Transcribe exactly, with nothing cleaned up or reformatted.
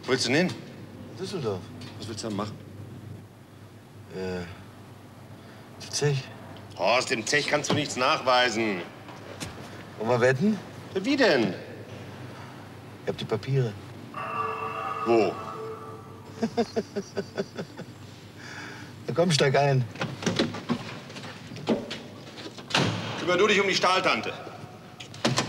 Wo willst du denn hin? Düsseldorf. Was willst du dann machen? Äh, zu Zech. Horst, dem Zech kannst du nichts nachweisen. Wollen wir wetten? Wie denn? Ich hab die Papiere. Wo? Na komm, steig ein. Kümmer du dich um die Stahltante.